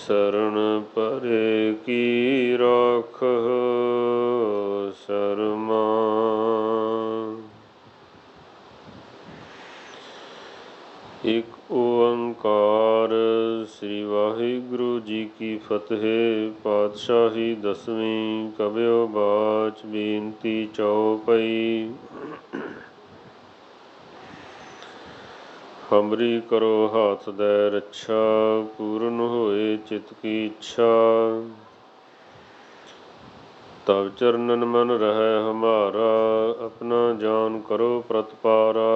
शरण परे की राखह शर्मा। एक ओंकार श्री वाहिगुरु जी की फतेह। पातशाही दसवीं कबियो बाच बेनती चौपई। हमरी करो हाथ दै रक्षा पूਰਨ होए चित की इच्छा। तब चरणन मन रहै हमारा अपना जान करो प्रतिपारा।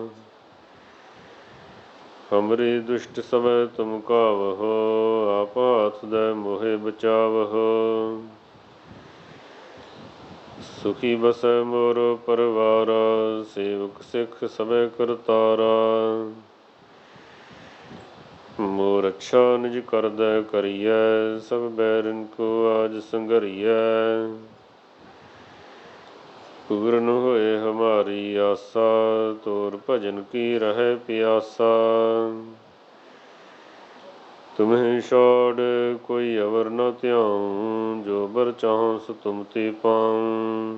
हमरे दुष्ट समय तुम कावहो आप हाथ दै मोहे बचावहो। सुखी बसै मोरो परवारा सेवक सिख सबै करतारा। मोर अच्छा निज करदै करियै सब बैरन को आज संघरियै। पूਰਨ होए हमारी आसा तोर भजन की रहे प्यासा। तुम्हें छोड़ कोई अवर न त्याऊं जो बर चाहूं सो तुम ते पाऊं।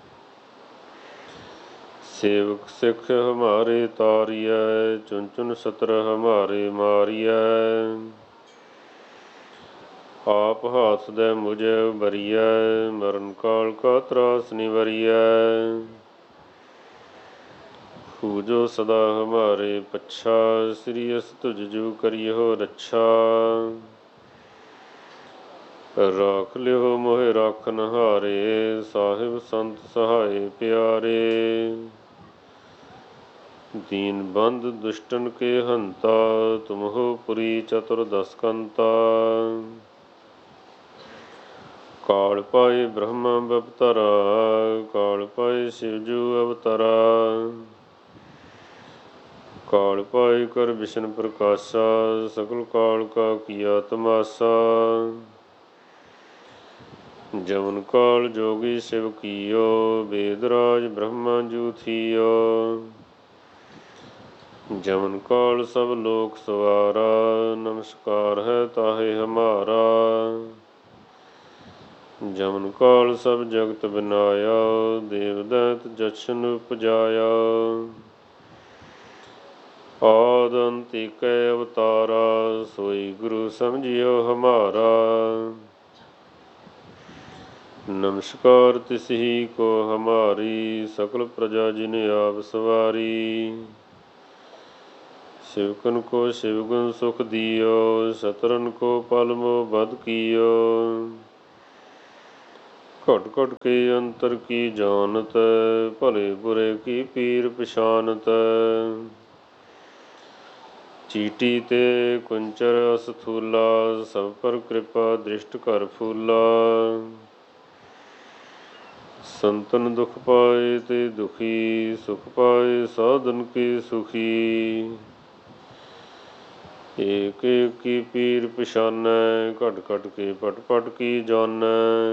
सेवक सिख हमारे तारियै चुन चुन सत्र हमारे मारियै। आप हाथ दै मुझे उबरियै मरण काल का त्रास निवरियै। पूजो सदा हमारे पच्छा श्री अस तुझ जू करियो रक्षा। राख लियो मोहे राखन हारे साहिब संत सहाय प्यारे। दीन बंद दुष्टन के हंता तुम हो पुरी चतुर्दश कंता। काल पाए ब्रह्मा अवतरा काल पाए शिवजू अवतरा। काल पाए कर विष्णु प्रकाशा सकल काल का किया तमाशा। जमन काल जोगी शिव कियो वेदराज ब्रह्मा जू थियो। जमन काल सब लोक सवारा नमस्कार है ताहे हमारा। जमन काल सब जगत बनाया देव दैत जछन उपजाया। आद अंत एकै अवतारा सोई गुरु समझियो हमारा। नमस्कार तिसही को हमारी सकल प्रजा जिन आप सवारी। शिवकन को शिवगुण सुख दियो सतरन को पल मोह बध कियो। घट घट के अंतर की जानत भले बुरे की पीर पछानत। चीटी ते कुंचर असथूला सब पर कृपा दृष्ट कर फूला। संतन दुख पाए ते दुखी सुख पाए साधन के सुखी। एक एक की पीर पछानै घट घट के पट पट की जानै।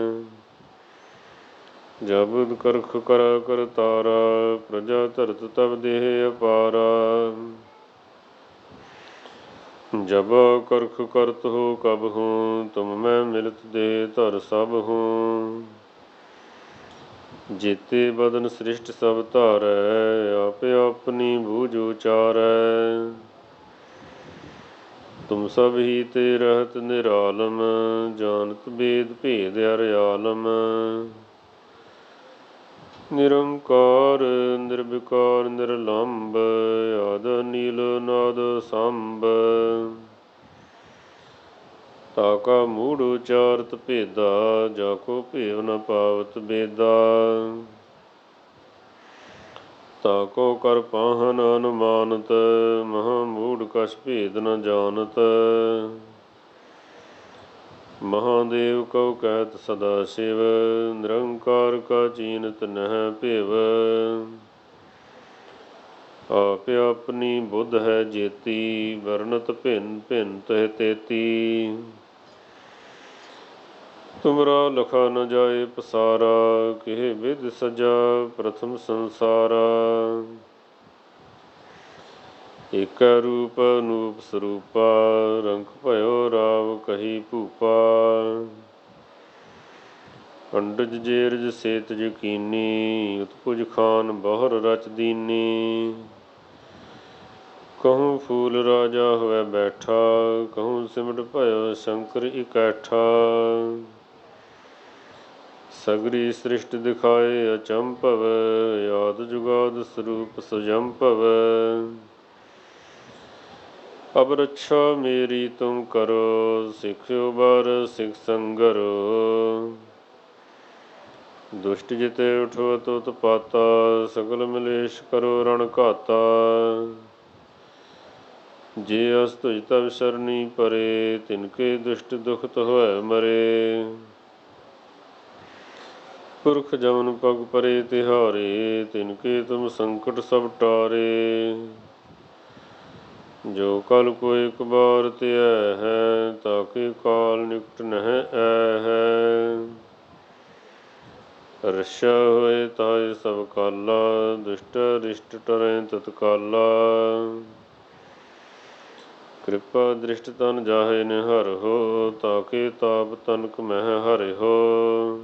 जब करख करा कर तारा प्रजा धरत तब देह अपारा। जब करख करत हो कब हूँ तुम मैं मिलत दे धर सब हूँ। जेते बदन सृष्ट सब धारै आपे अपनी बूझ उचारै। तुम सब ही ते रहत निरालम जानत वेद भेद अर आलम। निरंकार निर्विकार निर्लंब आद नील नाद सांब। ताका मूढ़ उचारत भेदा जाको भेव न पावत बेदा। ताको कर पाहन अनुमानत महा मूढ़ कछ भेद न जानत। महादेव कौ कहत सदा शिव निरंकार का चीनत नह भेव। आप अपनी बुद्ध है जेती वर्णत भिन्न भिन्न तह तेती। तुमरा लखा न जाए पसारा किह विध सजा प्रथम संसारा। ਏਕੈ ਰੂਪ ਅਨੂਪ ਸਰੂਪਾ, ਰੰਗ ਭਇਓ ਰਾਵ ਕਹੀ ਭੂਪਾ। ਅੰਡਜ ਜੇਰਜ ਸੇਤ ਯਕੀਨੀ, ਉਤਪੁਜ ਖਾਨ ਬਹੁਰ ਰਚ ਦੀਨੀ। ਕਹੂੰ ਫੂਲ ਰਾਜਾ ਹੋਇ ਬੈਠਾ, ਕਹੂੰ ਸਿਮਟ ਭਇਓ ਸ਼ੰਕਰ ਇਕੈਠਾ। ਸਗਰੀ ਸ੍ਰਿਸ਼ਟ ਦਿਖਾਏ ਅਚੰਭਵ, ਆਦਿ ਜੁਗਾਦਿ ਸਰੂਪ ਸੁਜੰਭਵ। ਅਬ ਰੱਛਾ ਮੇਰੀ ਤੁਮ ਕਰੋ, ਸਿਖਿਓ ਬਾਰ ਸਿਖ ਸੰਗਰੋ। ਦੁਸ਼ਟ ਜਿਤੇ ਉਠਵਤ ਉਤਪਾਤਾ, ਸਗਲ ਮਲੇਸ਼ ਕਰੋ ਰਣ ਘਾਤਾ। ਜੇ ਅਸ ਤੁਜ ਤਵ ਸਰਨੀ ਪਰੇ, ਤਿਨਕੇ ਦੁਸ਼ਟ ਦੁਖਤ ਹੋਇ ਮਰੇ। ਪੁਰਖ ਜਮਨ ਪਗ ਪਰੇ ਤਿਹਾਰੇ, ਤਿਨਕੇ ਤੁਮ ਸੰਕਟ ਸਭ ਟਾਰੇ। ਜੋ ਕਲ ਕੋ ਇਕ ਬਾਰ ਧਿਆਇ ਹੈ, ਤਾਕੇ ਕਾਲ ਨਿਕਟ ਨਹਿ ਆਇ ਹੈ। ਰਛਾ ਹੋਏ ਤਾਏ ਸਭ ਕਾਲਾ, ਦੁਸ਼ਟ ਰਿਸ਼ਟ ਟਰੈ ਤਤਕਾਲਾ। ਕਿਰਪਾ ਦ੍ਰਿਸ਼ਟ ਤਨ ਜਾਹੇ ਨਿਹਰਹੁ, ਤਾਕੇ ਤਾਪ ਤਨਕ ਮਹਿ ਹਰਿਹੁ।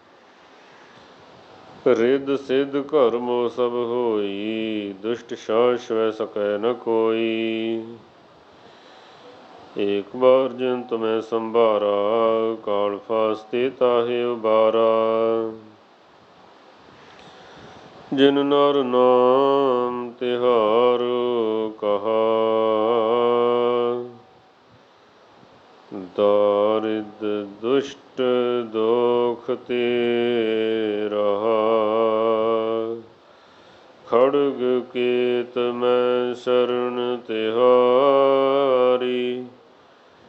ਰਿੱਧ ਸਿੱਧ ਘਰ ਮੋ ਸਭ ਹੋਈ, ਦੁਸ਼ਟ ਸਾਂਝ ਸਵੈ ਸਕੈ ਨ ਕੋਈ। ਏਕ ਬਾਰ ਜਿਨ ਤੁਮੈ ਸੰਭਾਰਾ, ਕਾਲ ਫਾਸਤੇ ਤਾਹੇ ਉਬਾਰਾ। ਜਿਨ ਨਰ ਨਾਮ ਤਿਹਾਰੁ ਕਹਾ, ਦਾਰਿਦ ਦੁਸ਼ਟ ਦੋਖ ਤੇ ਰਹਾ। ਖੜਗ ਕੇਤ ਮੈਂ ਸਰਣ ਤਿਹਾਰੀ,